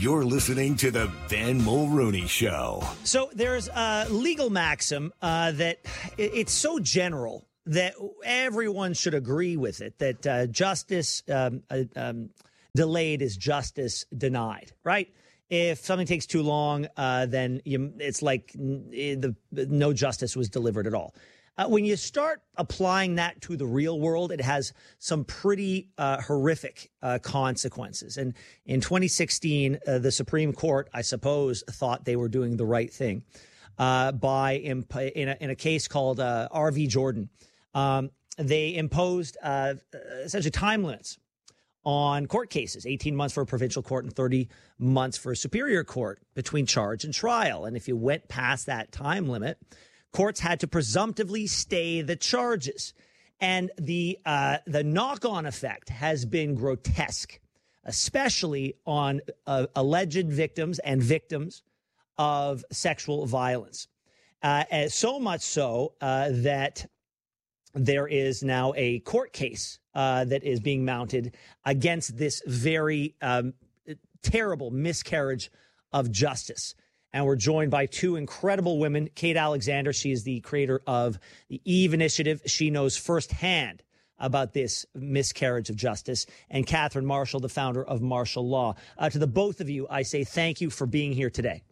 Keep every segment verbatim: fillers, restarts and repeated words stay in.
You're listening to the Ben Mulrooney Show. So there's a legal maxim uh, that it's so general that everyone should agree with it, that uh, justice um, uh, um, delayed is justice denied, right? If something takes too long, uh, then you, it's like the, no justice was delivered at all. Uh, when you start applying that to the real world, it has some pretty uh, horrific uh, consequences. And in twenty sixteen, uh, the Supreme Court, I suppose, thought they were doing the right thing uh, by imp- in, a, in a case called uh, R V Jordan. Um, they imposed uh, essentially time limits on court cases, eighteen months for a provincial court and thirty months for a superior court between charge and trial. And if you went past that time limit, courts had to presumptively stay the charges. And the uh, the knock-on effect has been grotesque, especially on uh, alleged victims and victims of sexual violence. Uh, and so much so uh, that there is now a court case uh, that is being mounted against this very um, terrible miscarriage of justice. And we're joined by two incredible women. Kate Alexander, she is the creator of the Eve Initiative. She knows firsthand about this miscarriage of justice. And Catherine Marshall, the founder of Marshall Law. Uh, to the both of you, I say thank you for being here today.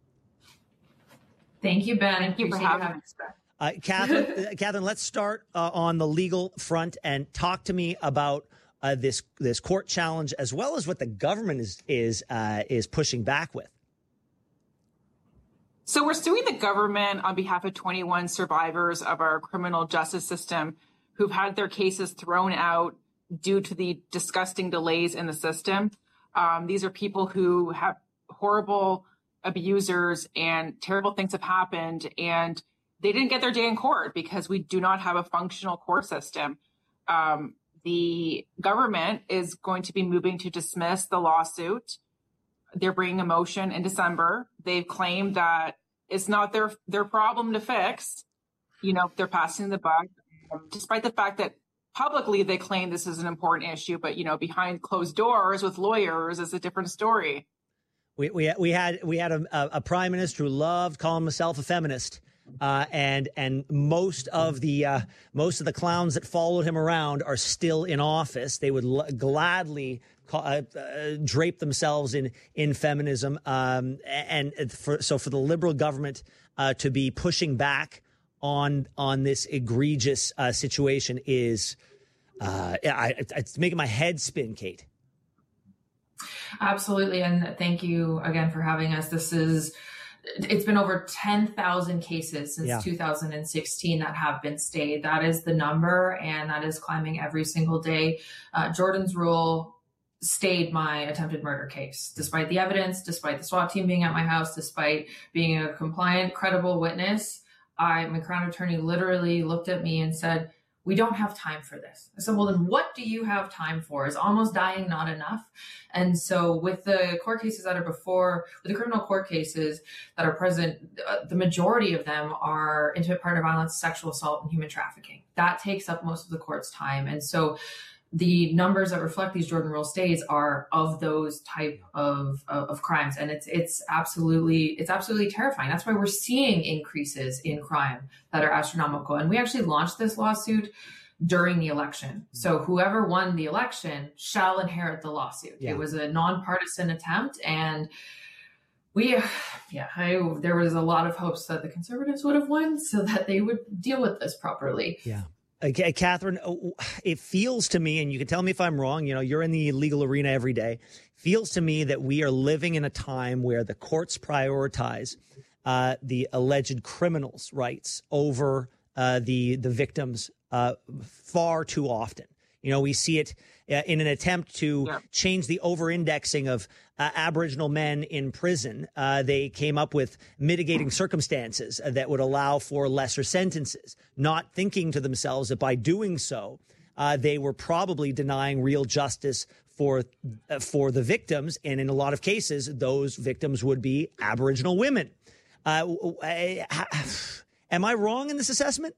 Thank you, Ben. Thank you for having us. Uh, Catherine, uh, Catherine, let's start uh, on the legal front and talk to me about uh, this this court challenge, as well as what the government is is uh, is pushing back with. So we're suing the government on behalf of twenty-one survivors of our criminal justice system who've had their cases thrown out due to the disgusting delays in the system. Um, these are people who have horrible abusers and terrible things have happened, and they didn't get their day in court because we do not have a functional court system. Um, the government is going to be moving to dismiss the lawsuit. They're bringing a motion in December. They've claimed that it's not their their problem to fix. You know, they're passing the buck, despite the fact that publicly they claim this is an important issue. But, you know, behind closed doors with lawyers is a different story. We we, we had we had a, a prime minister who loved calling himself a feminist. Uh, and and most of the uh, most of the clowns that followed him around are still in office. They would l- gladly call, uh, uh, drape themselves in in feminism. Um, and for, so for the Liberal government uh, to be pushing back on on this egregious uh, situation is uh, I, it's making my head spin, Kate. Absolutely, and thank you again for having us. This is. It's been over ten thousand cases since yeah. two thousand sixteen that have been stayed. That is the number, and that is climbing every single day. Uh, Jordan's Rule stayed my attempted murder case, despite the evidence, despite the SWAT team being at my house, despite being a compliant, credible witness. I, my Crown attorney literally looked at me and said, "We don't have time for this." I said, "Well, then what do you have time for? Is almost dying not enough?" And so with the court cases that are before, with the criminal court cases that are present, uh, the majority of them are intimate partner violence, sexual assault, and human trafficking. That takes up most of the court's time. And so the numbers that reflect these Jordan Rule stays are of those type of, of, of crimes. And it's, it's absolutely, it's absolutely terrifying. That's why we're seeing increases in crime that are astronomical. And we actually launched this lawsuit during the election. So whoever won the election shall inherit the lawsuit. Yeah. It was a nonpartisan attempt. And we, yeah, I, there was a lot of hopes that the Conservatives would have won so that they would deal with this properly. Yeah. Okay, Catherine, it feels to me, and you can tell me if I'm wrong, you know, you're in the legal arena every day, feels to me that we are living in a time where the courts prioritize uh, the alleged criminals' rights over uh, the the victims uh, far too often. You know, we see it uh, in an attempt to yeah. change the over-indexing of uh, Aboriginal men in prison. Uh, they came up with mitigating circumstances that would allow for lesser sentences, not thinking to themselves that by doing so, uh, they were probably denying real justice for uh, for the victims. And in a lot of cases, those victims would be Aboriginal women. Uh, am I wrong in this assessment?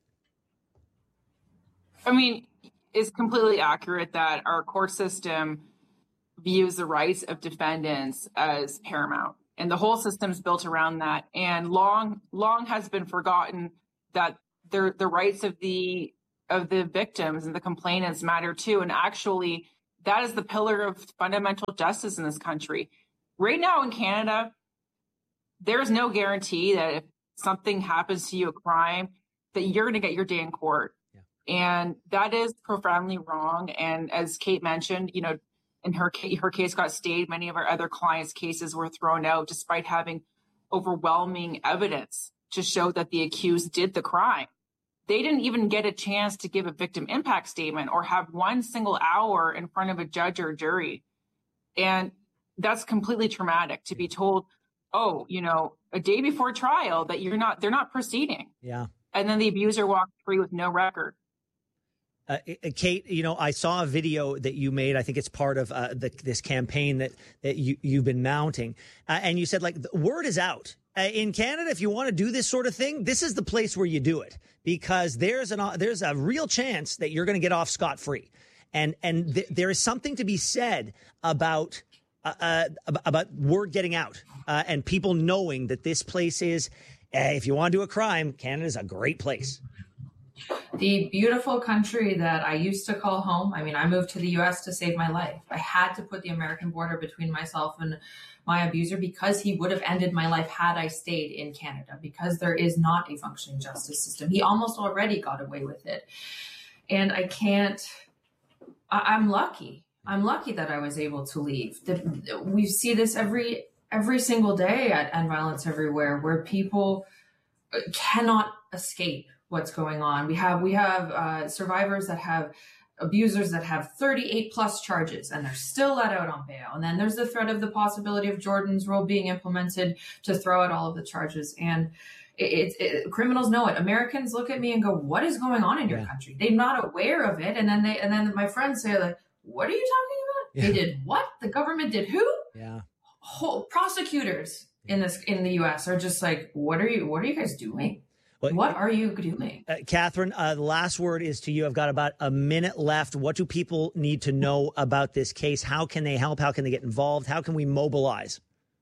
I mean, it's completely accurate that our court system views the rights of defendants as paramount. And the whole system is built around that. And long, long has been forgotten that the the rights of the of the victims and the complainants matter too. And actually, that is the pillar of fundamental justice in this country. Right now in Canada, there is no guarantee that if something happens to you, a crime, that you're going to get your day in court. Yeah. And that is profoundly wrong. And as Kate mentioned, you know, in her case, her case got stayed. Many of our other clients' cases were thrown out despite having overwhelming evidence to show that the accused did the crime. They didn't even get a chance to give a victim impact statement or have one single hour in front of a judge or jury. And that's completely traumatic to be told, oh, you know, a day before trial that you're not, they're not proceeding. Yeah. And then the abuser walked free with no record. Uh, Kate, you know, I saw a video that you made. I think it's part of uh, the, this campaign that, that you, you've been mounting. Uh, and you said, like, the word is out. Uh, in Canada, if you want to do this sort of thing, this is the place where you do it, because there's an uh, there's a real chance that you're going to get off scot-free. And and th- there is something to be said about uh, uh, about word getting out uh, and people knowing that this place is, uh, if you want to do a crime, Canada is a great place. The beautiful country that I used to call home. I mean, I moved to the U S to save my life. I had to put the American border between myself and my abuser because he would have ended my life had I stayed in Canada, because there is not a functioning justice system. He almost already got away with it. And I can't, I, I'm lucky. I'm lucky that I was able to leave. The, we see this every, every single day at End Violence Everywhere, where people cannot escape what's going on. We have we have uh, survivors that have abusers that have thirty-eight plus charges and they're still let out on bail. And then there's the threat of the possibility of Jordan's rule being implemented to throw out all of the charges. And it, it, it, criminals know it. Americans look at me and go, "What is going on in your yeah. country?" They're not aware of it. And then they and then my friends say, like, "What are you talking about? Yeah. They did what? The government did who?" Yeah. Whole, prosecutors in this in the U S are just like, "What are you? What are you guys doing?" What are you doing? Uh, Catherine, uh, the last word is to you. I've got about a minute left. What do people need to know about this case? How can they help? How can they get involved? How can we mobilize?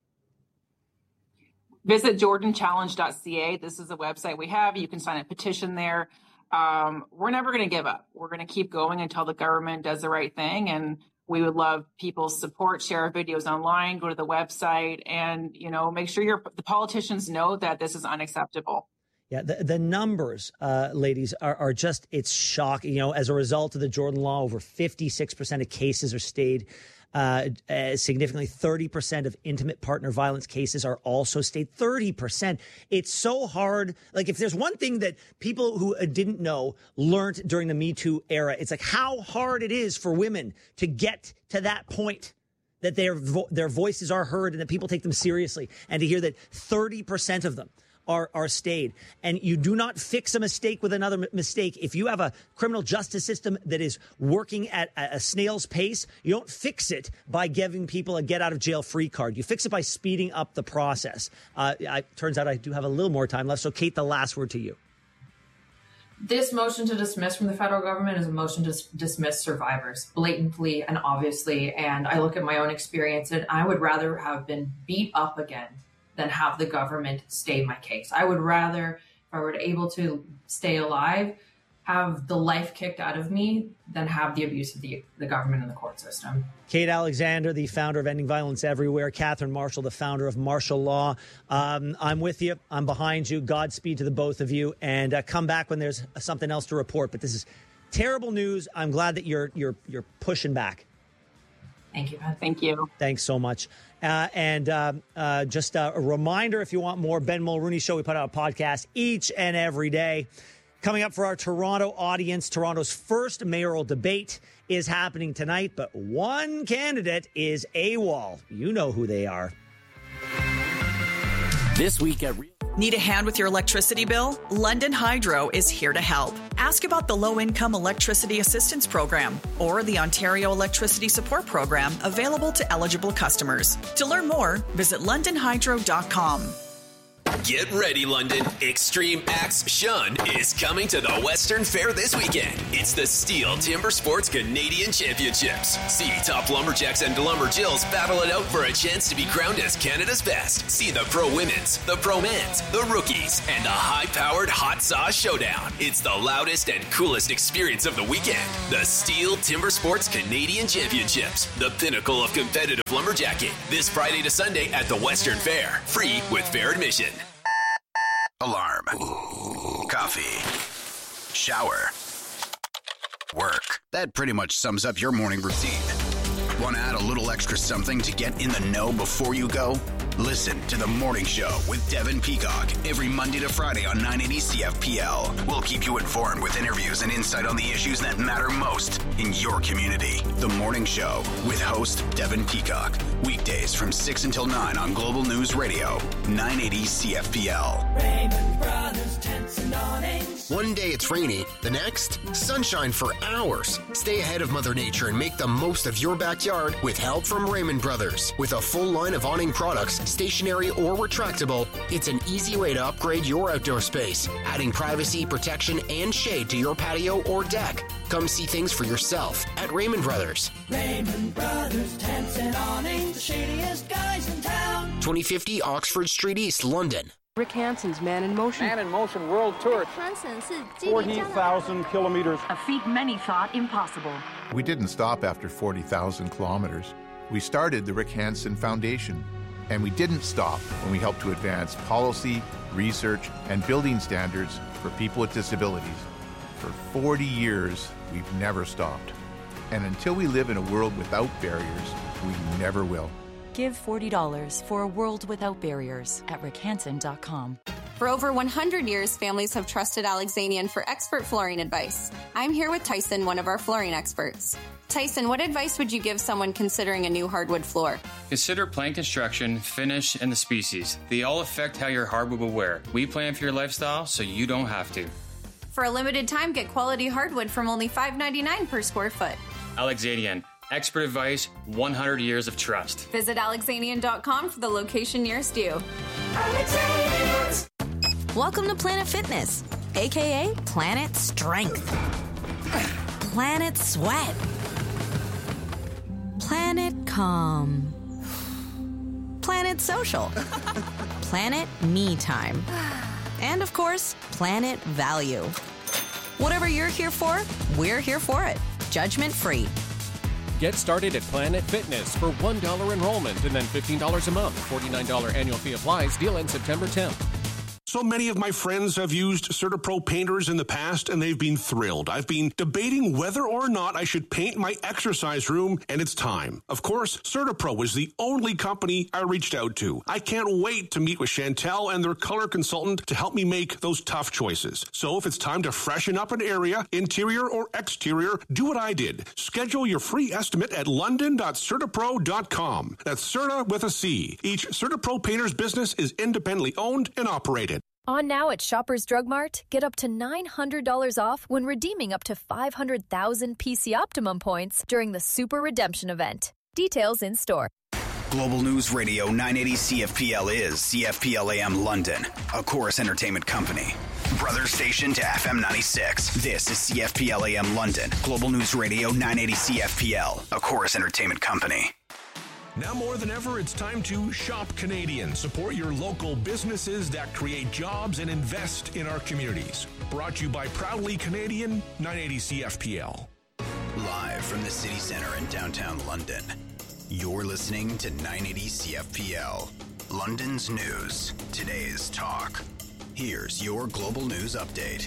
Visit jordan challenge dot c a. This is a website we have. You can sign a petition there. Um, we're never going to give up. We're going to keep going until the government does the right thing. And we would love people's support. Share our videos online, go to the website, and, you know, make sure your the politicians know that this is unacceptable. Yeah, the, the numbers, uh, ladies, are, are just, it's shocking. You know, as a result of the Jordan law, over fifty-six percent of cases are stayed. Uh, uh, significantly, thirty percent of intimate partner violence cases are also stayed. thirty percent. It's so hard. Like, if there's one thing that people who didn't know learned during the Me Too era, it's like how hard it is for women to get to that point, that their vo- their voices are heard and that people take them seriously. And to hear that thirty percent of them are are stayed. And you do not fix a mistake with another m- mistake. If you have a criminal justice system that is working at a, a snail's pace, you don't fix it by giving people a get out of jail free card. You fix it by speeding up the process. Uh, I, turns out I do have a little more time left. So, Kate, the last word to you. This motion to dismiss from the federal government is a motion to s- dismiss survivors blatantly and obviously. And I look at my own experience, and I would rather have been beat up again than have the government stay my case. I would rather, if I were able to stay alive, have the life kicked out of me than have the abuse of the, the government and the court system. Kate Alexander, the founder of Ending Violence Everywhere. Catherine Marshall, the founder of Martial Law. Um, I'm with you. I'm behind you. Godspeed to the both of you. And uh, come back when there's something else to report. But this is terrible news. I'm glad that you're you're you're pushing back. Thank you, Ben. Thank you. Thanks so much. Uh, and uh, uh, just uh, a reminder, if you want more Ben Mulrooney Show, we put out a podcast each and every day. Coming up for our Toronto audience, Toronto's first mayoral debate is happening tonight, but one candidate is AWOL. You know who they are. This week at Real... Need a hand with your electricity bill? London Hydro is here to help. Ask about the Low-Income Electricity Assistance Program or the Ontario Electricity Support Program available to eligible customers. To learn more, visit london hydro dot com. Get ready, London. Extreme Axe Shun is coming to the Western Fair this weekend. It's the Steel Timber Sports Canadian Championships. See top lumberjacks and lumberjills battle it out for a chance to be crowned as Canada's best. See the pro women's, the pro men's, the rookies, and the high-powered hot sauce showdown. It's the loudest and coolest experience of the weekend. The Steel Timber Sports Canadian Championships, the pinnacle of competitive lumberjacking. This Friday to Sunday at the Western Fair. Free with fair admission. Alarm. Coffee. Shower. Work. That pretty much sums up your morning routine. Want to add a little extra something to get in the know before you go? Listen to The Morning Show with Devin Peacock every Monday to Friday on nine eighty C F P L. We'll keep you informed with interviews and insight on the issues that matter most in your community. The Morning Show with host Devin Peacock. Weekdays from six until nine on Global News Radio, nine eighty C F P L. Raymond Brothers Tents and Awnings. One day it's rainy, the next, sunshine for hours. Stay ahead of Mother Nature and make the most of your backyard with help from Raymond Brothers. With a full line of awning products, stationary or retractable, it's an easy way to upgrade your outdoor space, adding privacy, protection, and shade to your patio or deck. Come see things for yourself at Raymond Brothers. Raymond Brothers Tents and Awnings, the shadiest guys in town. twenty fifty Oxford Street East, London. Rick Hansen's Man in Motion. Man in Motion World Tour. forty thousand kilometers. A feat many thought impossible. We didn't stop after forty thousand kilometers. We started the Rick Hansen Foundation. And we didn't stop when we helped to advance policy, research, and building standards for people with disabilities. For forty years, we've never stopped. And until we live in a world without barriers, we never will. Give forty dollars for a world without barriers at rick hansen dot com. For over one hundred years, families have trusted Alexanian for expert flooring advice. I'm here with Tyson, one of our flooring experts. Tyson, what advice would you give someone considering a new hardwood floor? Consider plant construction, finish, and the species. They all affect how your hardwood will wear. We plan for your lifestyle so you don't have to. For a limited time, get quality hardwood from only five ninety-nine per square foot. Alexanian. Expert advice, one hundred years of trust. Visit alexanian dot com for the location nearest you. Welcome to Planet Fitness, a k a. Planet Strength, Planet Sweat, Planet Calm, Planet Social, Planet Me Time, and of course, Planet Value. Whatever you're here for, we're here for it. Judgment free. Get started at Planet Fitness for one dollar enrollment and then fifteen dollars a month. forty-nine dollars annual fee applies. Deal ends September tenth. So many of my friends have used CertaPro painters in the past, and they've been thrilled. I've been debating whether or not I should paint my exercise room, and it's time. Of course, CertaPro is the only company I reached out to. I can't wait to meet with Chantel and their color consultant to help me make those tough choices. So if it's time to freshen up an area, interior or exterior, do what I did. Schedule your free estimate at london dot certapro dot com. That's Certa with a C. Each CertaPro painter's business is independently owned and operated. On now at Shoppers Drug Mart, get up to nine hundred dollars off when redeeming up to five hundred thousand P C Optimum points during the Super Redemption event. Details in store. Global News Radio nine eighty C F P L is C F P L A M London, a Chorus Entertainment company. Brother station to F M ninety-six. This is C F P L A M London. Global News Radio nine eighty C F P L, a Chorus Entertainment company. Now more than ever, it's time to shop Canadian. Support your local businesses that create jobs and invest in our communities. Brought to you by Proudly Canadian, nine eighty C F P L. Live from the city center in downtown London, you're listening to nine eighty C F P L. London's news, today's talk. Here's your global news update.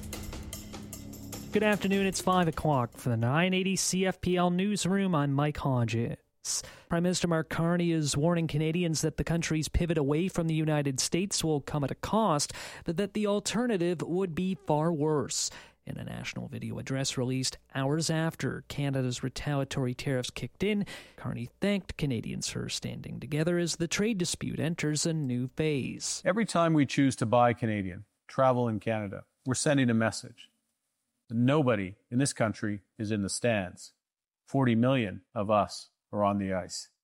Good afternoon, it's five o'clock for the nine eighty C F P L newsroom. I'm Mike Hodges. Prime Minister Mark Carney is warning Canadians that the country's pivot away from the United States will come at a cost, but that the alternative would be far worse. In a national video address released hours after Canada's retaliatory tariffs kicked in, Carney thanked Canadians for standing together as the trade dispute enters a new phase. Every time we choose to buy Canadian, travel in Canada, we're sending a message. Nobody in this country is in the stands. forty million of us are on the ice.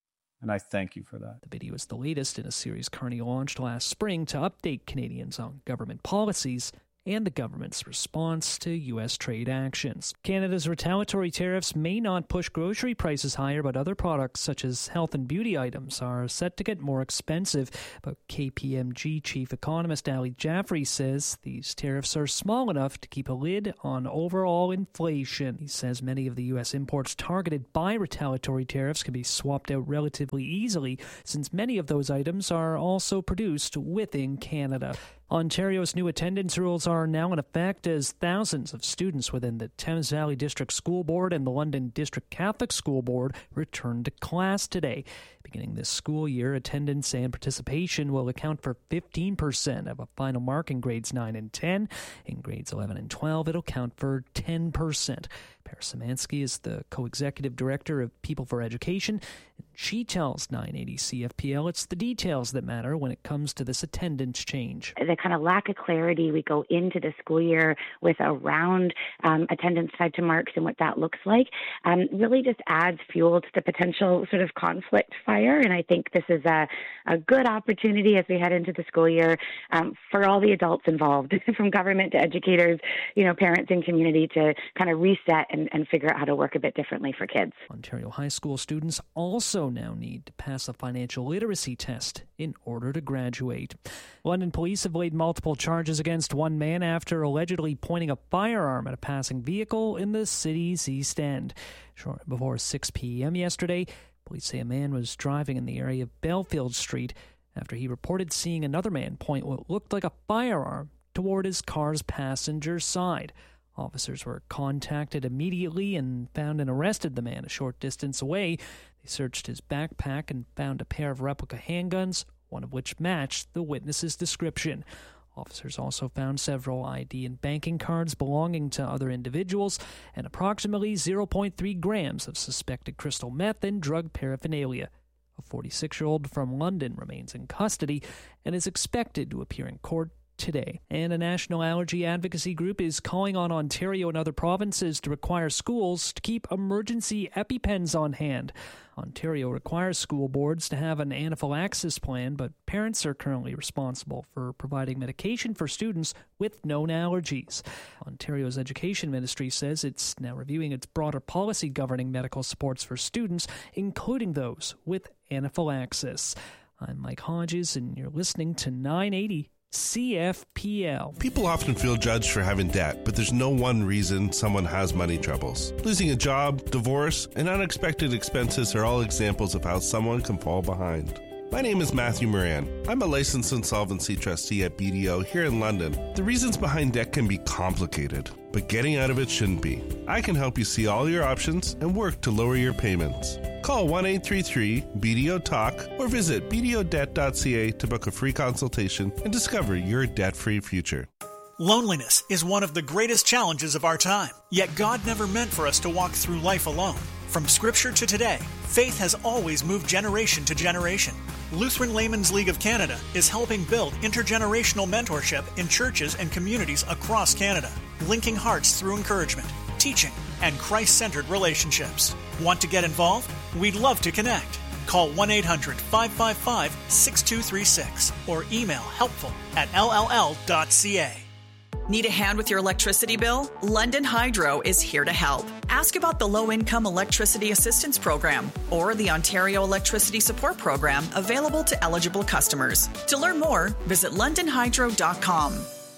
And I thank you for that. The video is the latest in a series Kearney launched last spring to update Canadians on government policies and the government's response to U S trade actions. Canada's retaliatory tariffs may not push grocery prices higher, but other products such as health and beauty items are set to get more expensive. But K P M G chief economist Ali Jaffrey says these tariffs are small enough to keep a lid on overall inflation. He says many of the U S imports targeted by retaliatory tariffs can be swapped out relatively easily, since many of those items are also produced within Canada. Ontario's new attendance rules are now in effect as thousands of students within the Thames Valley District School Board and the London District Catholic School Board return to class today. Beginning this school year, attendance and participation will account for fifteen percent of a final mark in grades nine and ten. In grades eleven and twelve, it'll count for ten percent. Paris Szymanski is the co-executive director of People for Education. She tells nine eighty C F P L it's the details that matter when it comes to this attendance change. The kind of lack of clarity we go into the school year with around um, attendance tied to marks and what that looks like um, really just adds fuel to the potential sort of conflict fire. And I think this is a, a good opportunity as we head into the school year um, for all the adults involved, from government to educators, you know, parents and community, to kind of reset and, and figure out how to work a bit differently for kids. Ontario high school students also now need to pass a financial literacy test in order to graduate. London police have laid multiple charges against one man after allegedly pointing a firearm at a passing vehicle in the city's East End. Shortly before six p.m. yesterday, police say a man was driving in the area of Belfield Street after he reported seeing another man point what looked like a firearm toward his car's passenger side. Officers were contacted immediately and found and arrested the man a short distance away. They searched his backpack and found a pair of replica handguns, one of which matched the witness's description. Officers also found several I D and banking cards belonging to other individuals and approximately zero point three grams of suspected crystal meth and drug paraphernalia. A forty-six-year-old from London remains in custody and is expected to appear in court today. And a national allergy advocacy group is calling on Ontario and other provinces to require schools to keep emergency EpiPens on hand. Ontario requires school boards to have an anaphylaxis plan, but parents are currently responsible for providing medication for students with known allergies. Ontario's Education Ministry says it's now reviewing its broader policy governing medical supports for students, including those with anaphylaxis. I'm Mike Hodges, and you're listening to nine eighty C F P L. People often feel judged for having debt, but there's no one reason someone has money troubles. Losing a job, divorce, and unexpected expenses are all examples of how someone can fall behind. My name is Matthew Moran. I'm a licensed insolvency trustee at B D O here in London. The reasons behind debt can be complicated, but getting out of it shouldn't be. I can help you see all your options and work to lower your payments. Call one eight three three B D O talk or visit b d o debt dot c a to book a free consultation and discover your debt-free future. Loneliness is one of the greatest challenges of our time, yet God never meant for us to walk through life alone. From Scripture to today, faith has always moved generation to generation. Lutheran Laymen's League of Canada is helping build intergenerational mentorship in churches and communities across Canada, linking hearts through encouragement, teaching, and Christ-centered relationships. Want to get involved? We'd love to connect. Call one eight hundred five five five six two three six or email helpful at l l l dot c a. Need a hand with your electricity bill? London Hydro is here to help. Ask about the Low-Income Electricity Assistance Program or the Ontario Electricity Support Program available to eligible customers. To learn more, visit london hydro dot com.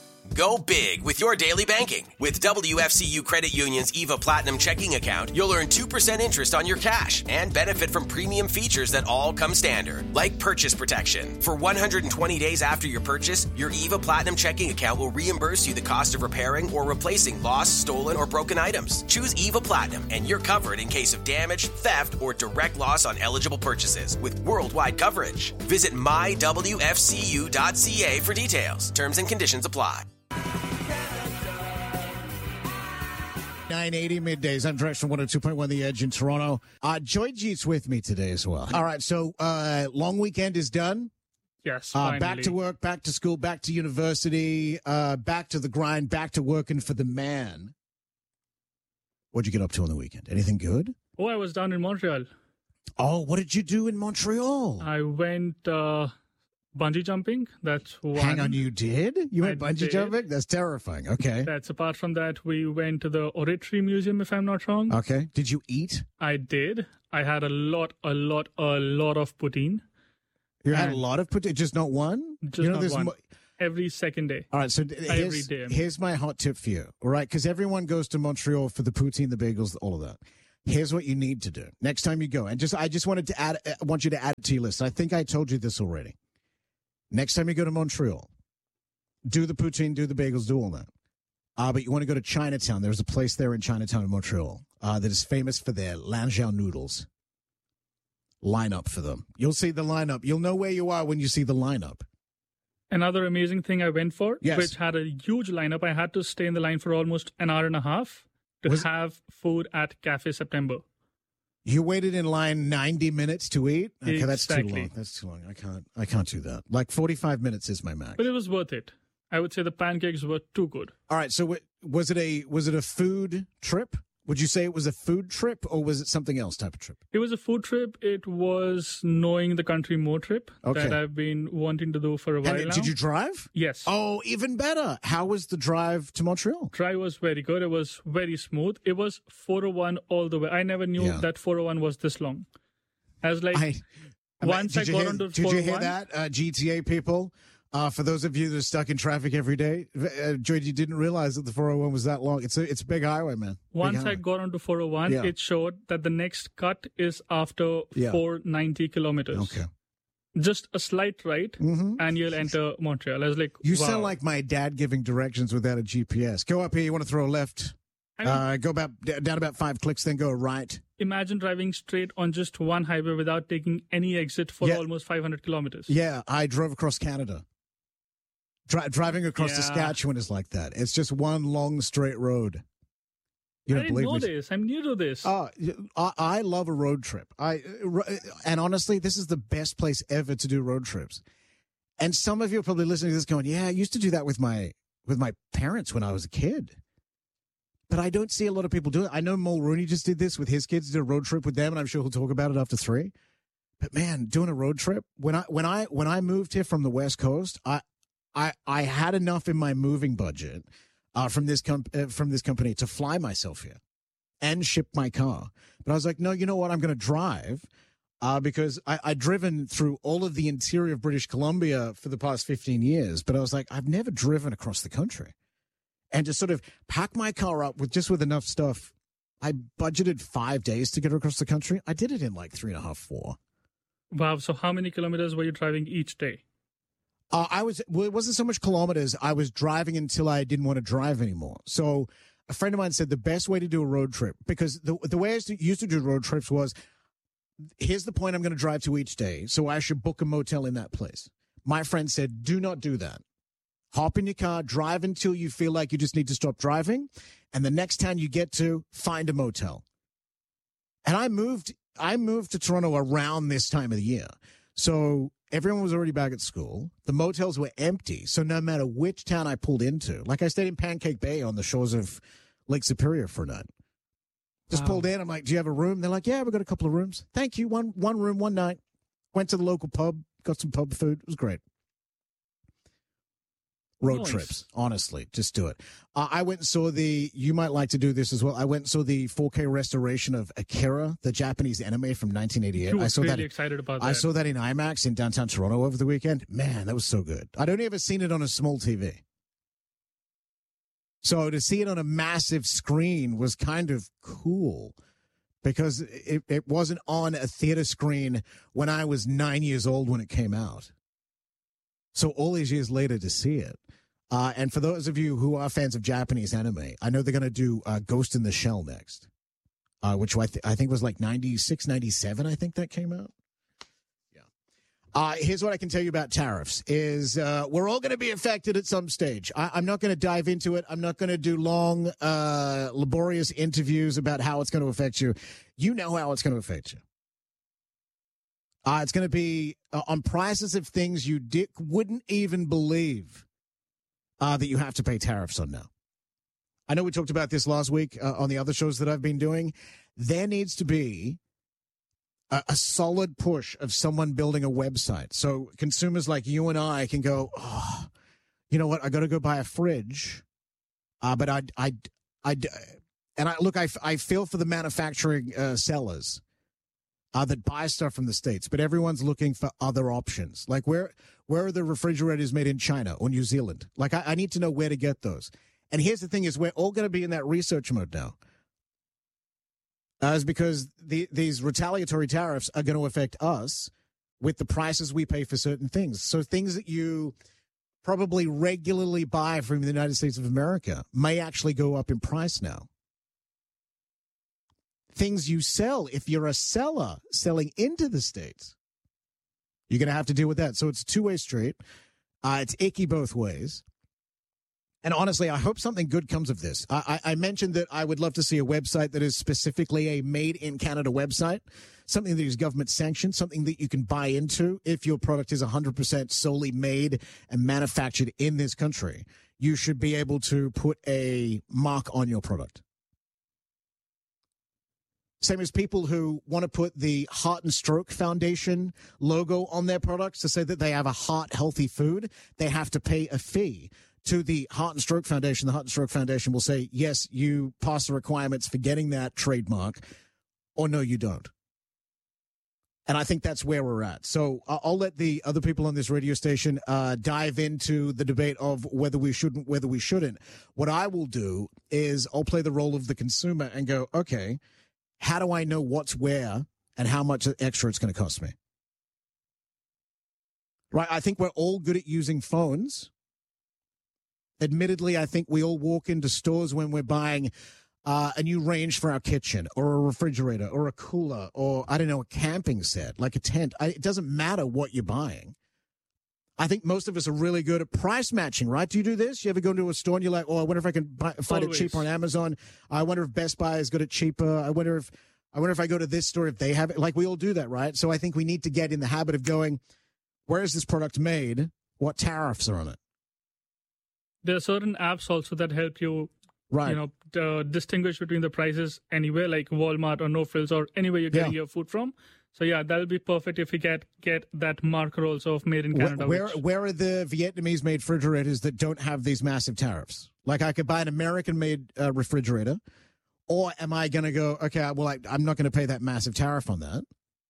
Go big with your daily banking. With W F C U Credit Union's EVA Platinum checking account, you'll earn two percent interest on your cash and benefit from premium features that all come standard, like purchase protection. For one hundred twenty days after your purchase, your EVA Platinum checking account will reimburse you the cost of repairing or replacing lost, stolen, or broken items. Choose EVA Platinum and you're covered in case of damage, theft, or direct loss on eligible purchases with worldwide coverage. Visit my w f c u dot c a for details. Terms and conditions apply. nine eighty middays. I'm Drex from one oh two point one The Edge in Toronto. Uh, Joy Jeet's with me today as well. All right, so uh, long weekend is done. Yes, uh, back to work, back to school, back to university, uh, back to the grind, back to working for the man. What'd you get up to on the weekend? Anything good? Oh, I was down in Montreal. Oh, what did you do in Montreal? I went uh, bungee jumping. That's one. Hang on, you did? You went I bungee did. jumping? That's terrifying. Okay. That's apart from that, we went to the Oratory Museum, if I'm not wrong. Okay. Did you eat? I did. I had a lot, a lot, a lot of poutine. You had a And lot of poutine, just not one? Just you know, not there's one. mo- Every second day. All right, so Every here's, day. here's my hot tip for you, all right? Because everyone goes to Montreal for the poutine, the bagels, all of that. Here's what you need to do next time you go, and just I just wanted to add, I want you to add it to your list. I think I told you this already. Next time you go to Montreal, do the poutine, do the bagels, do all that. Uh, but you want to go to Chinatown. There's a place there in Chinatown in Montreal uh, that is famous for their Lanjiao noodles. Line up for them. You'll see the lineup. You'll know where you are when you see the lineup. Another amazing thing I went for, Yes. which had a huge lineup. I had to stay in the line for almost an hour and a half to Was- have food at Cafe September. You waited in line ninety minutes to eat? Okay, that's too Exactly. long. That's too long. I can't I can't do that. Like forty-five minutes is my max. But it was worth it. I would say the pancakes were too good. All right, so wa- was it a was it a food trip? Would you say it was a food trip or was it something else type of trip? It was a food trip. It was knowing the country more trip Okay. that I've been wanting to do for a while And now. did you drive? Yes. Oh, even better. How was the drive to Montreal? Drive was very good. It was very smooth. It was four oh one all the way. I never knew Yeah. that four oh one was this long. I was like, I, I mean, once did I you got hear, onto Did you hear four oh one that, uh, G T A people? Uh, for those of you that are stuck in traffic every day, uh, Joy, you didn't realize that the four oh one was that long. It's a it's a big highway, man. Big Once I highway. got onto four oh one, Yeah. it showed that the next cut is after Yeah. four ninety kilometers. Okay. Just a slight right, Mhm. and you'll enter Montreal. I was like, You wow. sound like my dad giving directions without a G P S. Go up here. You want to throw a left. I mean- uh, go about d- down about five clicks, then go right. Imagine driving straight on just one highway without taking any exit for Yeah. almost five hundred kilometers. Yeah, I drove across Canada. Dri- driving across Yeah. Saskatchewan is like that. It's just one long straight road. You I don't didn't believe know me? this. I'm new to this. Uh, I, I love a road trip. I and honestly, this is the best place ever to do road trips. And some of you are probably listening to this, going, "Yeah, I used to do that with my with my parents when I was a kid." But I don't see a lot of people do it. I know Mulrooney just did this with his kids, did a road trip with them, and I'm sure he'll talk about it after three. But man, doing a road trip when I when I when I moved here from the West Coast, I I I had enough in my moving budget uh, from this com- uh, from this company to fly myself here and ship my car. But I was like, no, you know what? I'm going to drive uh, because I, I'd driven through all of the interior of British Columbia for the past fifteen years. But I was like, I've never driven across the country. And to sort of pack my car up with just with enough stuff, I budgeted five days to get across the country. I did it in like three and a half, four. Wow. So how many kilometers were you driving each day? Uh, I was, well, it wasn't so much kilometers. I was driving until I didn't want to drive anymore. So a friend of mine said the best way to do a road trip, because the, the way I used to, used to do road trips was, here's the point I'm going to drive to each day. So I should book a motel in that place. My friend said, do not do that. Hop in your car, drive until you feel like you just need to stop driving. And the next town you get to, find a motel. And I moved, I moved to Toronto around this time of the year. So everyone was already back at school. The motels were empty. So no matter which town I pulled into, like I stayed in Pancake Bay on the shores of Lake Superior for a night. Just Wow. pulled in. I'm like, do you have a room? They're like, yeah, we've got a couple of rooms. Thank you. One, one room, one night. Went to the local pub, got some pub food. It was great. Road Nice. trips, honestly, just do it. Uh, I went and saw the, you might like to do this as well. I went and saw the four K restoration of Akira, the Japanese anime from nineteen eighty-eight. You I were saw really that. excited about I that. saw that in IMAX in downtown Toronto over the weekend. Man, that was so good. I'd only ever seen it on a small T V. So to see it on a massive screen was kind of cool because it, it wasn't on a theater screen when I was nine years old when it came out. So all these years later to see it. Uh, and for those of you who are fans of Japanese anime, I know they're going to do uh, Ghost in the Shell next, uh, which I, th- I think was like ninety-six, ninety-seven, I think that came out. Yeah. Uh, here's what I can tell you about tariffs is uh, we're all going to be affected at some stage. I- I'm not going to dive into it. I'm not going to do long, uh, laborious interviews about how it's going to affect you. You know how it's going to affect you. Uh, it's going to be uh, on prices of things you di- wouldn't even believe. Uh, that you have to pay tariffs on now. I know we talked about this last week uh, on the other shows that I've been doing. There needs to be a, a solid push of someone building a website. So consumers like you and I can go, oh, you know what? I got to go buy a fridge. Uh, but I, I, I, and I look, I, I feel for the manufacturing uh, sellers uh, that buy stuff from the States, but everyone's looking for other options. Like where, where are the refrigerators made in China or New Zealand? Like I, I need to know where to get those. And here's the thing is we're all going to be in that research mode now. Uh, is because the, these retaliatory tariffs are going to affect us with the prices we pay for certain things. So things that you probably regularly buy from the United States of America may actually go up in price now. Things you sell, if you're a seller selling into the States, you're going to have to deal with that. So it's a two-way street. Uh, it's icky both ways. And honestly, I hope something good comes of this. I, I mentioned that I would love to see a website that is specifically a Made in Canada website, something that is government sanctioned, something that you can buy into if your product is one hundred percent solely made and manufactured in this country. You should be able to put a mark on your product. Same as people who want to put the Heart and Stroke Foundation logo on their products to say that they have a heart-healthy food, they have to pay a fee to the Heart and Stroke Foundation. The Heart and Stroke Foundation will say, yes, you pass the requirements for getting that trademark, or no, you don't. And I think that's where we're at. So uh, I'll let the other people on this radio station uh, dive into the debate of whether we shouldn't, whether we shouldn't. What I will do is I'll play the role of the consumer and go, okay, how do I know what's where and how much extra it's going to cost me? Right? I think we're all good at using phones. Admittedly, I think we all walk into stores when we're buying uh, a new range for our kitchen or a refrigerator or a cooler or, I don't know, a camping set, like a tent. I, it doesn't matter what you're buying. I think most of us are really good at price matching, right? Do you do this? You ever go into a store and you're like, oh, I wonder if I can buy, find Always. it cheaper on Amazon. I wonder if Best Buy is good at cheaper. I wonder if I wonder if I go to this store, if they have it. Like we all do that, right? So I think we need to get in the habit of going, where is this product made? What tariffs are on it? There are certain apps also that help you, right. you know, uh, distinguish between the prices anywhere, like Walmart or No Frills or anywhere you're getting yeah. your food from. So yeah, that'll be perfect if you get get that marker also of Made in Canada. Where which... where are the Vietnamese-made refrigerators that don't have these massive tariffs? Like I could buy an American-made uh, refrigerator, or am I going to go, okay, well, I, I'm not going to pay that massive tariff on that?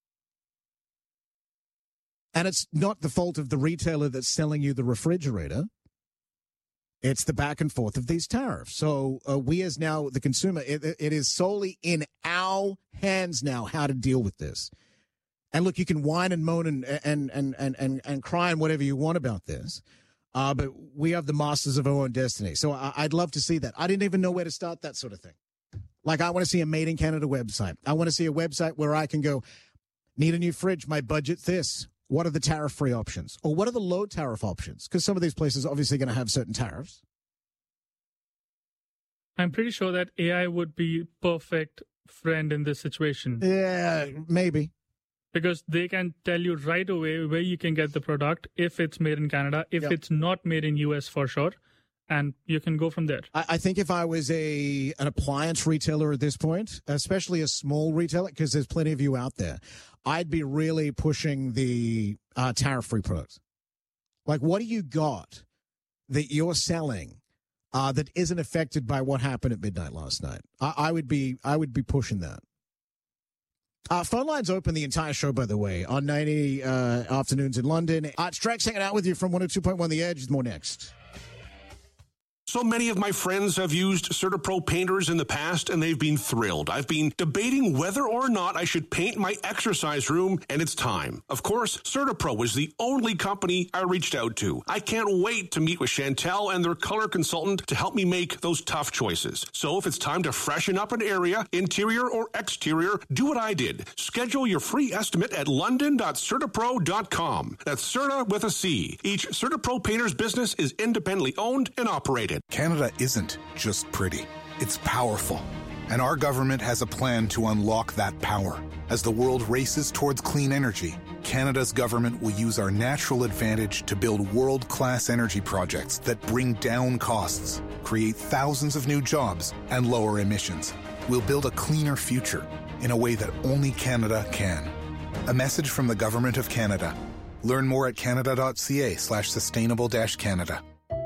And it's not the fault of the retailer that's selling you the refrigerator. It's the back and forth of these tariffs. So uh, we as now the consumer, it, it is solely in our hands now how to deal with this. And look, you can whine and moan and and and and and, and cry and whatever you want about this, uh, but we have the masters of our own destiny. So I, I'd love to see that. I didn't even know where to start that sort of thing. Like I want to see a Made in Canada website. I want to see a website where I can go, need a new fridge, my budget's this. What are the tariff-free options? Or what are the low tariff options? Because some of these places are obviously going to have certain tariffs. I'm pretty sure that A I would be perfect friend in this situation. Yeah, maybe. Because they can tell you right away where you can get the product, if it's made in Canada, if yep. it's not made in U S for sure, and you can go from there. I, I think if I was a an appliance retailer at this point, especially a small retailer, because there's plenty of you out there, I'd be really pushing the uh, tariff-free products. Like, what do you got that you're selling uh, that isn't affected by what happened at midnight last night? I, I would be, I would be pushing that. Uh, phone lines open the entire show, by the way, on ninety uh, afternoons in London. Uh, it's Drex hanging out with you from one oh two point one The Edge. More next. So many of my friends have used CertaPro painters in the past, and they've been thrilled. I've been debating whether or not I should paint my exercise room, and it's time. Of course, CertaPro is the only company I reached out to. I can't wait to meet with Chantel and their color consultant to help me make those tough choices. So if it's time to freshen up an area, interior or exterior, do what I did. Schedule your free estimate at london dot certapro dot com. That's Certa with a C. Each CertaPro painter's business is independently owned and operated. Canada isn't just pretty, it's powerful. And our government has a plan to unlock that power. As the world races towards clean energy, Canada's government will use our natural advantage to build world-class energy projects that bring down costs, create thousands of new jobs, and lower emissions. We'll build a cleaner future in a way that only Canada can. A message from the Government of Canada. Learn more at canada.ca slash sustainable dash Canada.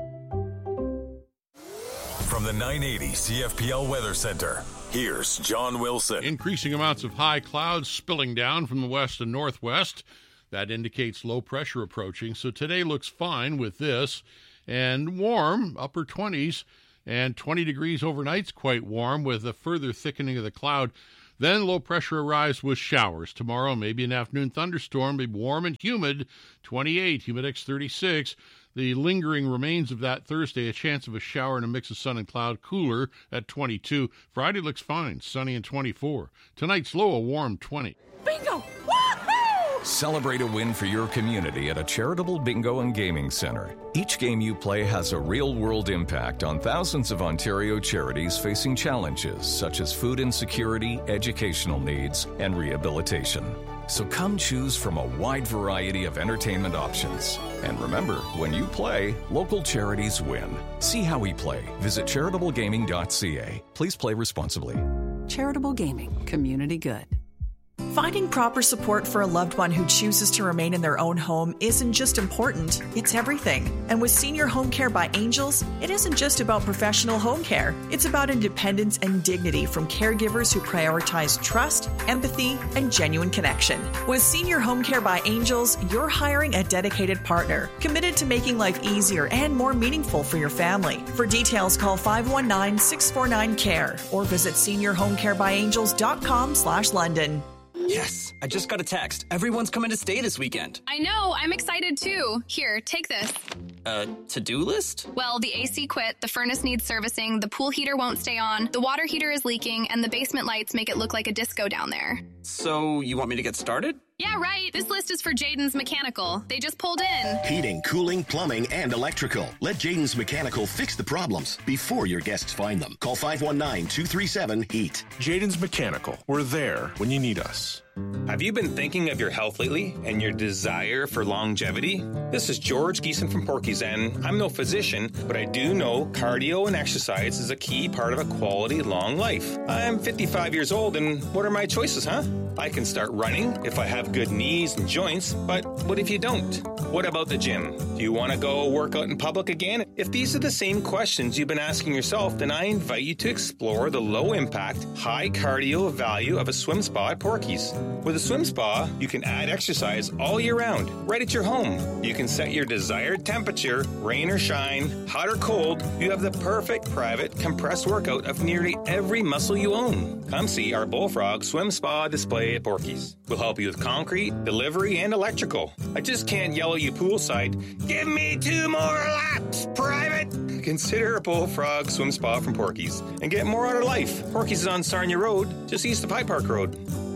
From the nine eighty C F P L Weather Center, here's John Wilson. Increasing amounts of high clouds spilling down from the west and northwest. That indicates low pressure approaching. So today looks fine with this. And warm, upper twenties, and twenty degrees overnight's quite warm with a further thickening of the cloud. Then low pressure arrives with showers. Tomorrow, maybe an afternoon thunderstorm, be warm and humid, twenty-eight, humidex thirty-six. The lingering remains of that Thursday, a chance of a shower and a mix of sun and cloud, cooler at twenty-two. Friday looks fine, sunny and twenty-four. Tonight's low, a warm twenty. Bingo! Celebrate a win for your community at a charitable bingo and gaming center. Each game you play has a real-world impact on thousands of Ontario charities facing challenges such as food insecurity, educational needs, and rehabilitation. So come choose from a wide variety of entertainment options. And remember, when you play, local charities win. See how we play. Visit charitable gaming dot c a. Please play responsibly. Charitable Gaming. Community good. Finding proper support for a loved one who chooses to remain in their own home isn't just important, it's everything. And with Senior Home Care by Angels, it isn't just about professional home care. It's about independence and dignity from caregivers who prioritize trust, empathy, and genuine connection. With Senior Home Care by Angels, you're hiring a dedicated partner, committed to making life easier and more meaningful for your family. For details, call five one nine, six four nine, C A R E or visit senior home care by angels dot com slash London. Yes, I just got a text. Everyone's coming to stay this weekend. I know, I'm excited too. Here, take this. Uh, to-do list? Well, the A C quit, the furnace needs servicing, the pool heater won't stay on, the water heater is leaking, and the basement lights make it look like a disco down there. So, you want me to get started? Yeah, right. This list is for Jaden's Mechanical. They just pulled in. Heating, cooling, plumbing, and electrical. Let Jaden's Mechanical fix the problems before your guests find them. Call five one nine, two three seven, HEAT. Jaden's Mechanical. We're there when you need us. Have you been thinking of your health lately and your desire for longevity? This is George Geeson from Porky's, and I'm no physician, but I do know cardio and exercise is a key part of a quality long life. I'm fifty-five years old, and what are my choices, huh? I can start running if I have good knees and joints, but what if you don't? What about the gym? Do you want to go work out in public again? If these are the same questions you've been asking yourself, then I invite you to explore the low-impact, high-cardio value of a swim spa at Porky's. With a swim spa, you can add exercise all year round, right at your home. You can set your desired temperature, rain or shine, hot or cold. You have the perfect private compressed workout of nearly every muscle you own. Come see our Bullfrog Swim Spa display at Porky's. We'll help you with concrete, delivery, and electrical. I just can't yell at you poolside, give me two more laps, private! Consider a Bullfrog Swim Spa from Porky's and get more out of life. Porky's is on Sarnia Road, just east of High Park Road.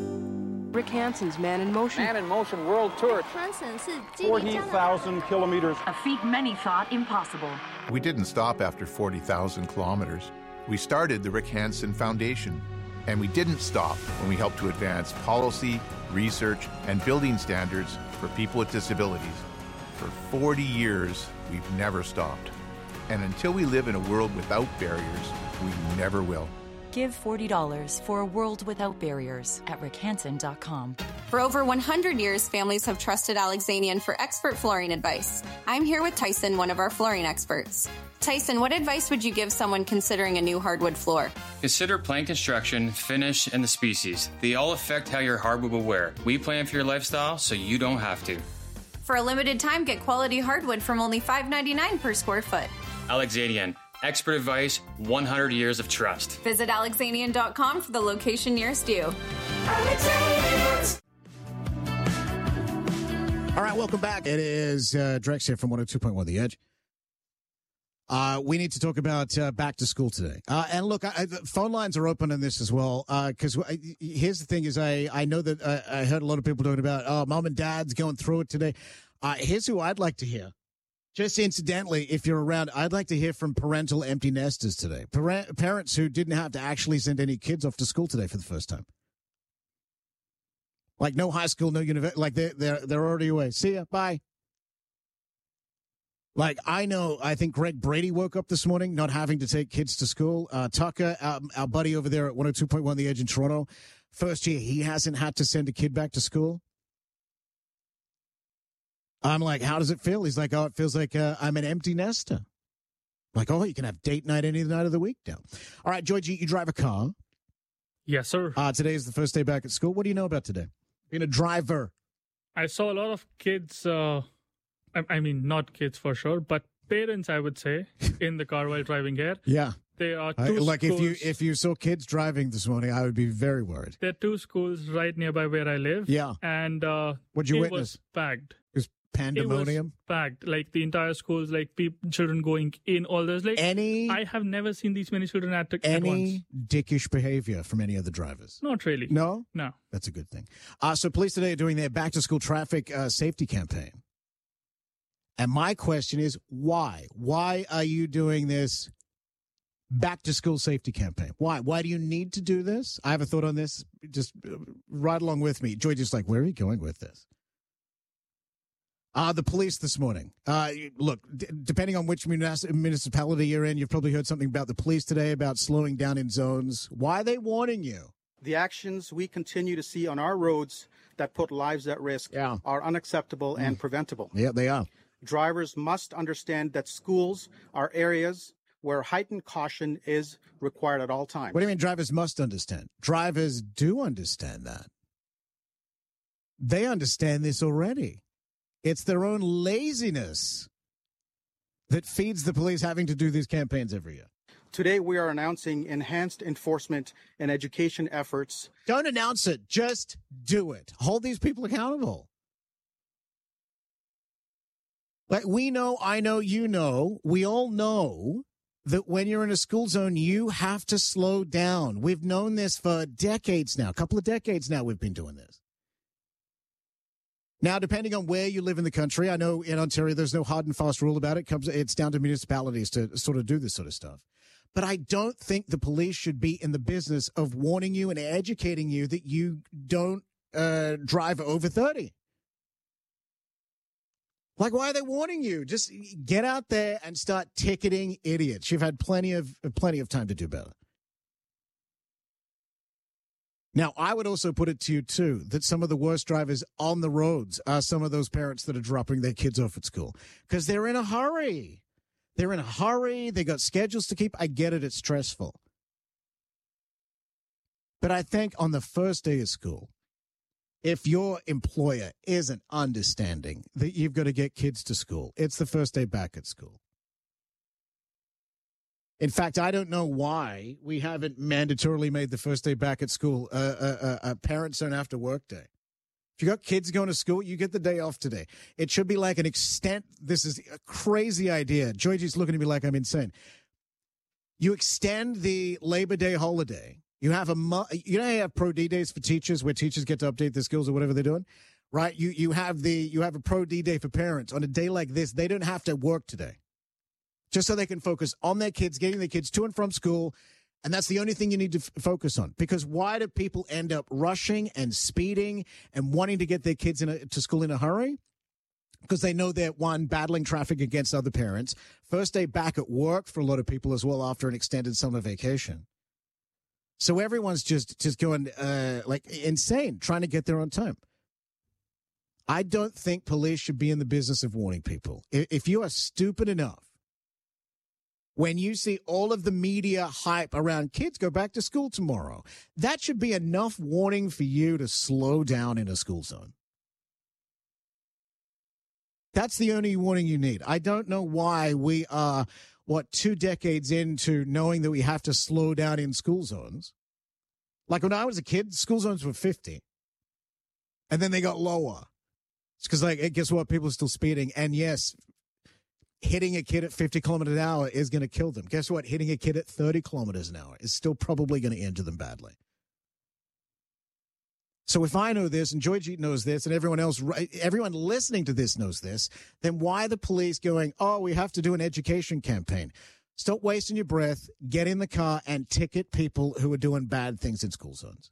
Rick Hansen's Man in Motion. Man in Motion World Tour. forty thousand kilometers. A feat many thought impossible. We didn't stop after forty thousand kilometers. We started the Rick Hansen Foundation. And we didn't stop when we helped to advance policy, research, and building standards for people with disabilities. For forty years, we've never stopped. And until we live in a world without barriers, we never will. Give forty dollars for a world without barriers at rick hansen dot com. For over one hundred years, families have trusted Alexanian for expert flooring advice. I'm here with Tyson, one of our flooring experts. Tyson, what advice would you give someone considering a new hardwood floor? Consider plan construction, finish, and the species. They all affect how your hardwood will wear. We plan for your lifestyle so you don't have to. For a limited time, get quality hardwood from only five dollars and ninety-nine cents per square foot. Alexanian. Expert advice, one hundred years of trust. Visit alexanian dot com for the location nearest you. All right, welcome back. It is uh, Drex here from one oh two point one The Edge. Uh, we need to talk about uh, back to school today. Uh, and look, I, I, the phone lines are open on this as well. Because uh, here's the thing is I, I know that uh, I heard a lot of people talking about, oh, mom and dad's going through it today. Uh, here's who I'd like to hear. Just incidentally, if you're around, I'd like to hear from parental empty nesters today. Parent, parents who didn't have to actually send any kids off to school today for the first time. Like no high school, no university. Like they're, they're, they're already away. See ya. Bye. Like, I know, I think Greg Brady woke up this morning not having to take kids to school. Uh, Tucker, our, our buddy over there at one oh two point one The Edge in Toronto, first year, he hasn't had to send a kid back to school. I'm like, how does it feel? He's like, oh, it feels like uh, I'm an empty nester. Like, oh, you can have date night any night of the week now. All right, Georgie, you drive a car. Yes, sir. Uh, today is the first day back at school. What do you know about today? Being a driver. I saw a lot of kids, uh, I, I mean, not kids for sure, but parents, I would say, in the car while driving here. Yeah. There are I, two like schools. if you if you saw kids driving this morning, I would be very worried. There are two schools right nearby where I live. Yeah. And uh, What'd you it witness? was packed. It was pandemonium? It was packed. Like the entire schools, like people, children going in, all those. Like, any, I have never seen these many children at, at any once. dickish behavior from any of the drivers? Not really. No? No. That's a good thing. Uh, so police today are doing their back-to-school traffic uh, safety campaign. And my question is, why? Why are you doing this back-to-school safety campaign? Why? Why do you need to do this? I have a thought on this. Just uh, ride along with me. Joy just like, where are you going with this? Uh, the police this morning. Uh, look, d- depending on which munis- municipality you're in, you've probably heard something about the police today, about slowing down in zones. Why are they warning you? The actions we continue to see on our roads that put lives at risk yeah. are unacceptable mm. and preventable. Yeah, they are. Drivers must understand that schools are areas where heightened caution is required at all times. What do you mean drivers must understand? Drivers do understand that. They understand this already. It's their own laziness that feeds the police having to do these campaigns every year. Today, we are announcing enhanced enforcement and education efforts. Don't announce it. Just do it. Hold these people accountable. Like we know, I know, you know, we all know that when you're in a school zone, you have to slow down. We've known this for decades now. A couple of decades now we've been doing this. Now, depending on where you live in the country, I know in Ontario there's no hard and fast rule about it. Comes, it's down to municipalities to sort of do this sort of stuff. But I don't think the police should be in the business of warning you and educating you that you don't uh, drive over thirty. Like, why are they warning you? Just get out there and start ticketing idiots. You've had plenty of plenty of time to do better. Now, I would also put it to you, too, that some of the worst drivers on the roads are some of those parents that are dropping their kids off at school because they're in a hurry. They're in a hurry. They got schedules to keep. I get it. It's stressful. But I think on the first day of school, if your employer isn't understanding that you've got to get kids to school, it's the first day back at school. In fact, I don't know why we haven't mandatorily made the first day back at school. Uh, uh, uh, uh, parents don't have to work day. If you got kids going to school, you get the day off today. It should be like an extent. This is a crazy idea. Georgie's looking at me like I'm insane. You extend the Labor Day holiday. You have a, you know, how you have Pro D days for teachers where teachers get to update their skills or whatever they're doing, right? You you have the you have a Pro D day for parents. On a day like this, they don't have to work today, just so they can focus on their kids, getting their kids to and from school. And that's the only thing you need to f- focus on. Because why do people end up rushing and speeding and wanting to get their kids in a, to school in a hurry? Because they know they're, one, battling traffic against other parents. First day back at work for a lot of people as well after an extended summer vacation. So everyone's just, just going uh, like insane, trying to get there on time. I don't think police should be in the business of warning people. If, if you are stupid enough, when you see all of the media hype around kids go back to school tomorrow, that should be enough warning for you to slow down in a school zone. That's the only warning you need. I don't know why we are, what, two decades into knowing that we have to slow down in school zones. Like when I was a kid, school zones were fifty. And then they got lower. It's because, like, guess what? People are still speeding. And yes, hitting a kid at fifty kilometers an hour is going to kill them. Guess what? Hitting a kid at thirty kilometers an hour is still probably going to injure them badly. So if I know this and Georgie knows this and everyone else, everyone listening to this knows this, then why are the police going, oh, we have to do an education campaign? Stop wasting your breath, get in the car and ticket people who are doing bad things in school zones.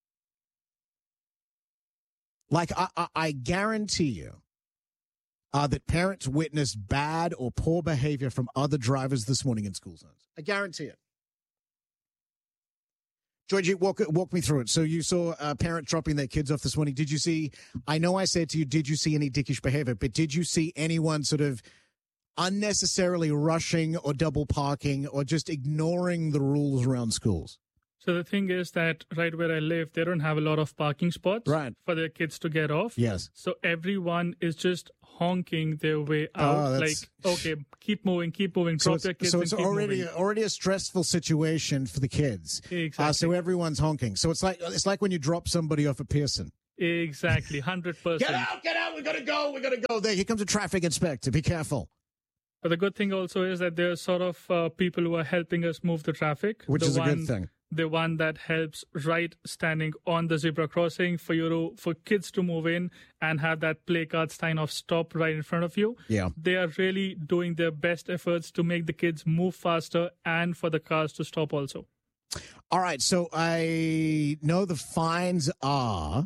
Like, I, I, I guarantee you uh, that parents witnessed bad or poor behavior from other drivers this morning in school zones. I guarantee it. Georgie, walk walk me through it. So you saw a parent dropping their kids off this morning. Did you see, I know I said to you, did you see any dickish behavior, but did you see anyone sort of unnecessarily rushing or double parking or just ignoring the rules around schools? So the thing is that right where I live, they don't have a lot of parking spots right. for their kids to get off. Yes. So everyone is just honking their way out. Oh, like, okay, keep moving, keep moving, drop so your kids So it's and keep already moving. already a stressful situation for the kids. Exactly. Uh, so everyone's honking. So it's like it's like when you drop somebody off at Pearson. Exactly, one hundred percent. Get out, get out, we got to go, we got to go. There, here comes a traffic inspector. Be careful. But the good thing also is that there are sort of uh, people who are helping us move the traffic. Which the is a one, good thing. The one that helps right standing on the zebra crossing for you to, for kids to move in and have that play card sign of stop right in front of you. Yeah. They are really doing their best efforts to make the kids move faster and for the cars to stop also. All right. So I know the fines are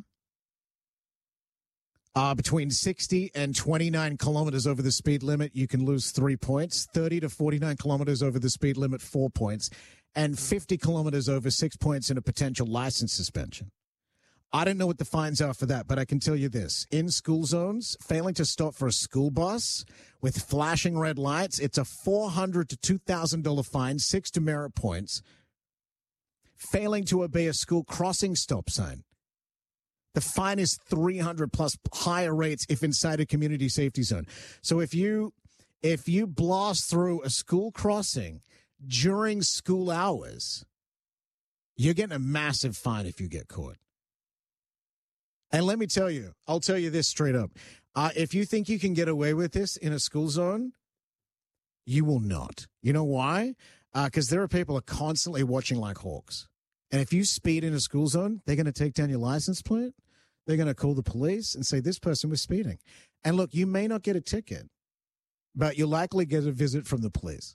Uh, between sixty and twenty-nine kilometers over the speed limit, you can lose three points. thirty to forty-nine kilometers over the speed limit, four points. And fifty kilometers over, six points in a potential license suspension. I don't know what the fines are for that, but I can tell you this. In school zones, failing to stop for a school bus with flashing red lights, it's a four hundred to two thousand dollars fine, six demerit points. Failing to obey a school crossing stop sign, the fine is three hundred plus, higher rates if inside a community safety zone. So if you if you blast through a school crossing during school hours, you're getting a massive fine if you get caught. And let me tell you, I'll tell you this straight up. Uh, if you think you can get away with this in a school zone, you will not. You know why? Because uh, there are people who are constantly watching like hawks. And if you speed in a school zone, they're going to take down your license plate. They're going to call the police and say this person was speeding. And look, you may not get a ticket, but you'll likely get a visit from the police.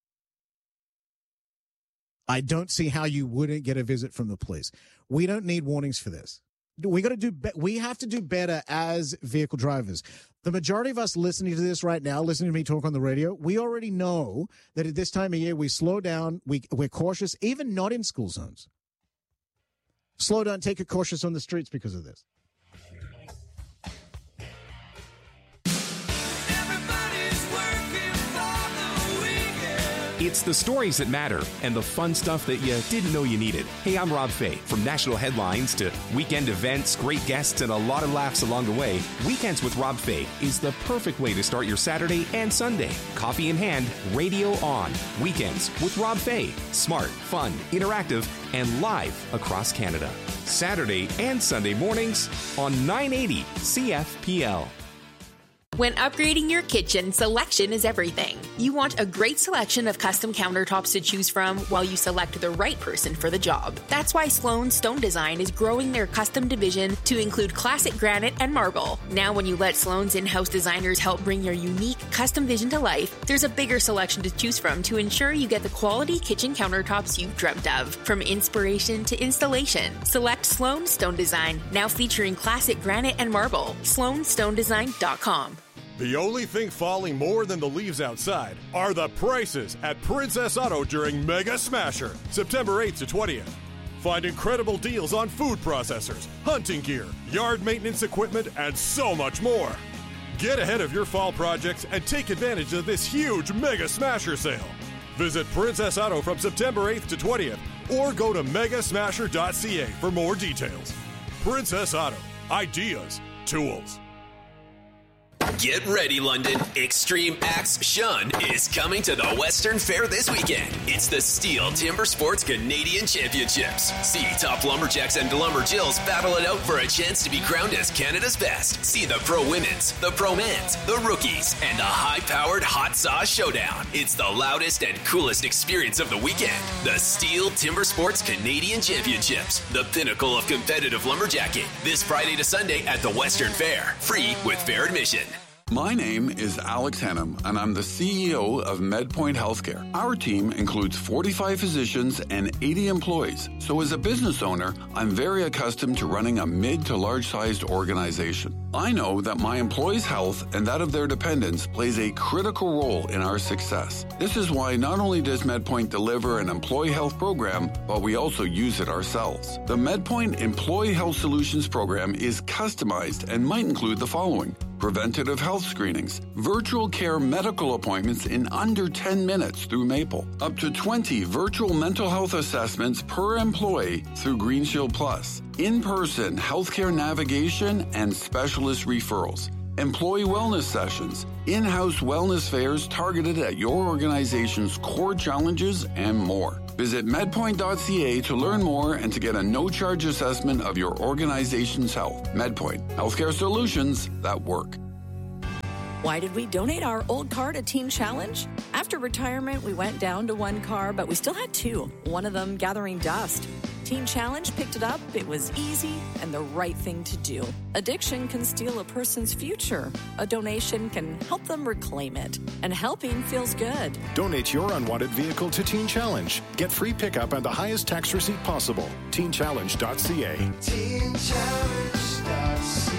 I don't see how you wouldn't get a visit from the police. We don't need warnings for this. We got to do. Be- we have to do better as vehicle drivers. The majority of us listening to this right now, listening to me talk on the radio, we already know that at this time of year we slow down. We we're cautious, even not in school zones. Slow down, take it cautious on the streets because of this. It's the stories that matter and the fun stuff that you didn't know you needed. Hey, I'm Rob Fay. From national headlines to weekend events, great guests, and a lot of laughs along the way, Weekends with Rob Fay is the perfect way to start your Saturday and Sunday. Coffee in hand, radio on. Weekends with Rob Fay. Smart, fun, interactive, and live across Canada. Saturday and Sunday mornings on nine eighty C F P L. When upgrading your kitchen, selection is everything. You want a great selection of custom countertops to choose from while you select the right person for the job. That's why Sloan Stone Design is growing their custom division to include classic granite and marble. Now when you let Sloan's in-house designers help bring your unique custom vision to life, there's a bigger selection to choose from to ensure you get the quality kitchen countertops you've dreamt of. From inspiration to installation, select Sloan Stone Design, now featuring classic granite and marble. sloan stone design dot com. The only thing falling more than the leaves outside are the prices at Princess Auto during Mega Smasher, September eighth to twentieth. Find incredible deals on food processors, hunting gear, yard maintenance equipment, and so much more. Get ahead of your fall projects and take advantage of this huge Mega Smasher sale. Visit Princess Auto from September eighth to twentieth or go to mega smasher dot c a for more details. Princess Auto. Ideas. Tools. Get ready, London. Extreme Axe Shun is coming to the Western Fair this weekend. It's the Steel Timber Sports Canadian Championships. See top lumberjacks and lumberjills battle it out for a chance to be crowned as Canada's best. See the pro women's, the pro men's, the rookies, and the high-powered hot sauce showdown. It's the loudest and coolest experience of the weekend. The Steel Timber Sports Canadian Championships, the pinnacle of competitive lumberjacking. This Friday to Sunday at the Western Fair. Free with fair admission. My name is Alex Hannum, and I'm the C E O of MedPoint Healthcare. Our team includes forty-five physicians and eighty employees. So as a business owner, I'm very accustomed to running a mid to large-sized organization. I know that my employees' health and that of their dependents plays a critical role in our success. This is why not only does MedPoint deliver an employee health program, but we also use it ourselves. The MedPoint Employee Health Solutions program is customized and might include the following: preventative health screenings, virtual care medical appointments in under ten minutes through Maple, up to twenty virtual mental health assessments per employee through Green Shield Plus, in-person healthcare navigation and specialist referrals, employee wellness sessions, in-house wellness fairs targeted at your organization's core challenges, and more. Visit medpoint dot c a to learn more and to get a no-charge assessment of your organization's health. MedPoint, healthcare solutions that work. Why did we donate our old car to Teen Challenge? After retirement, we went down to one car, but we still had two, one of them gathering dust. Teen Challenge picked it up. It was easy and the right thing to do. Addiction can steal a person's future. A donation can help them reclaim it. And helping feels good. Donate your unwanted vehicle to Teen Challenge. Get free pickup and the highest tax receipt possible. teen challenge dot c a. teen challenge dot c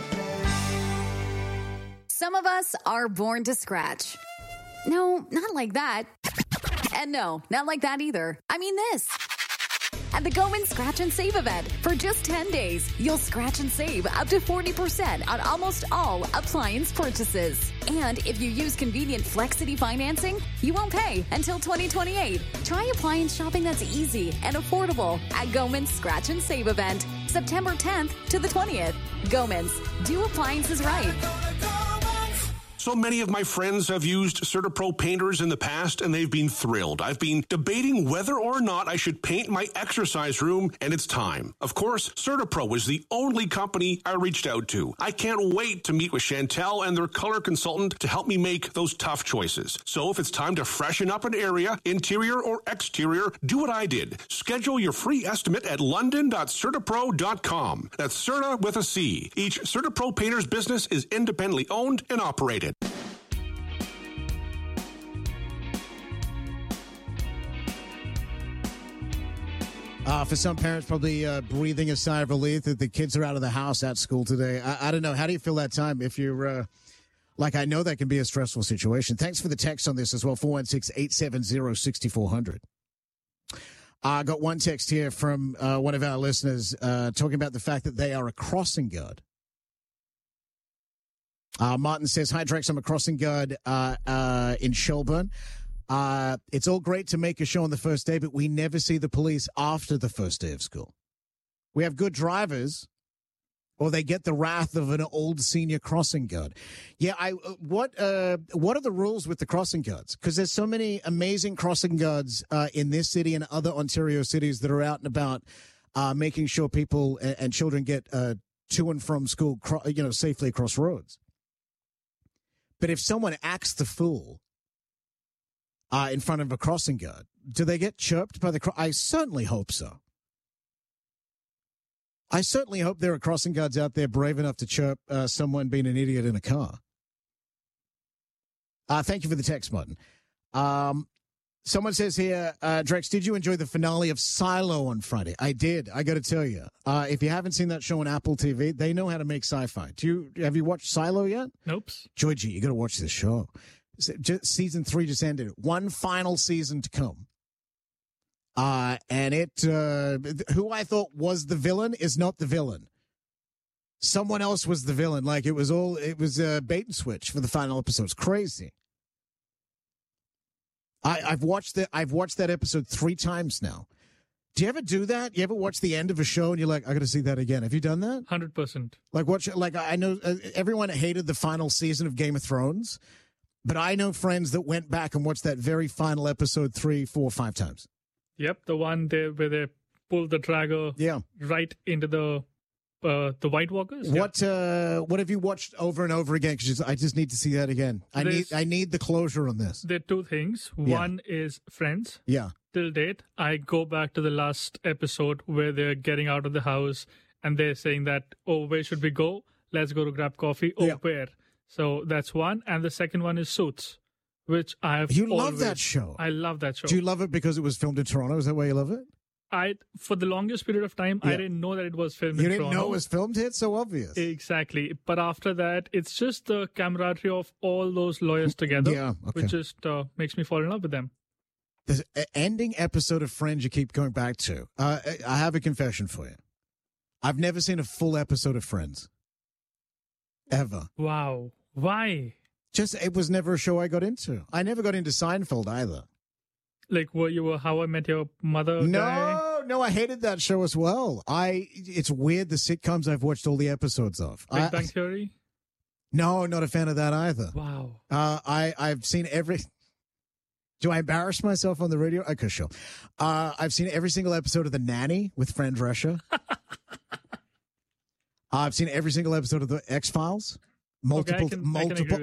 a. Some of us are born to scratch. No, not like that. And no, not like that either. I mean this. At the Goman Scratch and Save event. For just ten days, you'll scratch and save up to forty percent on almost all appliance purchases. And if you use convenient Flexity financing, you won't pay until twenty twenty-eight. Try appliance shopping that's easy and affordable at Goman's Scratch and Save event, September tenth to the twentieth. Goman's, do appliances right. So many of my friends have used CertaPro painters in the past, and they've been thrilled. I've been debating whether or not I should paint my exercise room, and it's time. Of course, CertaPro is the only company I reached out to. I can't wait to meet with Chantel and their color consultant to help me make those tough choices. So if it's time to freshen up an area, interior or exterior, do what I did. Schedule your free estimate at london dot certapro dot com. That's Certa with a C. Each CertaPro painter's business is independently owned and operated. Uh, for some parents, probably uh, breathing a sigh of relief that the kids are out of the house at school today. I, I don't know. How do you feel that time? If you're, uh, like, I know that can be a stressful situation. Thanks for the text on this as well, four one six, eight seven zero, six four zero zero. I uh, got one text here from uh, one of our listeners uh, talking about the fact that they are a crossing guard. Uh, Martin says, hi, Drex, I'm a crossing guard uh, uh, in Shelburne. Uh, it's all great to make a show on the first day, but we never see the police after the first day of school. We have good drivers, or they get the wrath of an old senior crossing guard. Yeah, I what uh, what are the rules with the crossing guards? Because there's so many amazing crossing guards uh, in this city and other Ontario cities that are out and about uh, making sure people and, and children get uh, to and from school, cro- you know, safely across roads. But if someone acts the fool Uh, in front of a crossing guard, do they get chirped by the cro- I certainly hope so. I certainly hope there are crossing guards out there brave enough to chirp uh, someone being an idiot in a car. Uh, thank you for the text, Martin. Um, someone says here, uh, Drex, did you enjoy the finale of Silo on Friday? I did. I got to tell you. Uh, if you haven't seen that show on Apple T V, they know how to make sci-fi. Do you have you watched Silo yet? Nope. Georgie, you got to watch this show. Season three just ended. One final season to come. Uh, and it, uh, who I thought was the villain is not the villain. Someone else was the villain. Like it was all, it was a bait and switch for the final episode. It's crazy. I, I've watched that. I've watched that episode three times now. Do you ever do that? You ever watch the end of a show and you're like, I got to see that again? Have you done that? one hundred percent. Like watch, like I know uh, everyone hated the final season of Game of Thrones. But I know friends that went back and watched that very final episode three, four, five times. Yep, the one there where they pulled the dragger yeah. right into the uh, the White Walkers. What yeah. uh, what have you watched over and over again? Because I just need to see that again. I There's, need I need the closure on this. There are two things. Yeah. One is Friends. Yeah. Till date, I go back to the last episode where they're getting out of the house and they're saying that, oh, where should we go? Let's go to grab coffee. Oh, yeah. where? So that's one. And the second one is Suits, which I have You always, love that show. I love that show. Do you love it because it was filmed in Toronto? Is that why you love it? I For the longest period of time, Yeah. I didn't know that it was filmed You in didn't Toronto. know it was filmed here? It's so obvious. Exactly. But after that, it's just the camaraderie of all those lawyers together, Yeah, okay. which just uh, makes me fall in love with them. The ending episode of Friends you keep going back to. Uh, I have a confession for you. I've never seen a full episode of Friends. Ever. Wow. Why? Just, it was never a show I got into. I never got into Seinfeld either. Like, were you a How I Met Your Mother No, guy? no, I hated that show as well. I. It's weird, the sitcoms I've watched all the episodes of. Big I, Bang Theory? No, not a fan of that either. Wow. Uh, I, I've seen every... Do I embarrass myself on the radio? Okay, sure. Uh, I've seen every single episode of The Nanny with Fran Drescher. uh, I've seen every single episode of The X-Files. Multiple, Okay, I can- I can multiple, agree